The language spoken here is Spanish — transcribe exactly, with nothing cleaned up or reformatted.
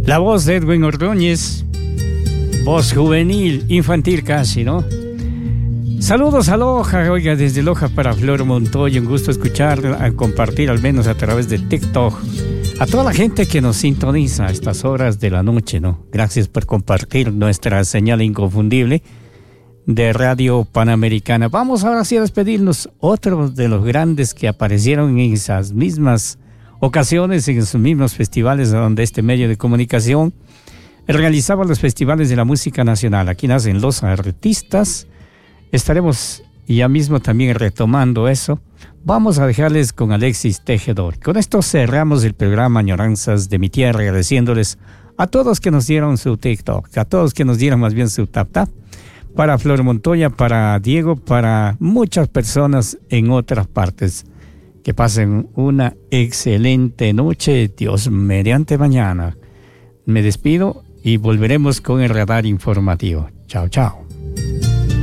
La voz de Edwin Ordóñez, voz juvenil, infantil casi, ¿no? Saludos a Loja, oiga, desde Loja para Flor Montoya, un gusto escuchar, a compartir al menos a través de TikTok. A toda la gente que nos sintoniza a estas horas de la noche, ¿no? Gracias por compartir nuestra señal inconfundible de Radio Panamericana. Vamos ahora sí a despedirnos. Otros de los grandes que aparecieron en esas mismas ocasiones, en esos mismos festivales donde este medio de comunicación realizaba los festivales de la música nacional. Aquí nacen los artistas. Estaremos ya mismo también retomando eso. Vamos a dejarles con Alexis Tejedor. Con esto cerramos el programa Añoranzas de mi Tierra, agradeciéndoles a todos que nos dieron su TikTok, a todos que nos dieron más bien su tap tap, para Flor Montoya, para Diego, para muchas personas en otras partes. Que pasen una excelente noche, Dios mediante mañana. Me despido y volveremos con el radar informativo. Chao, chao.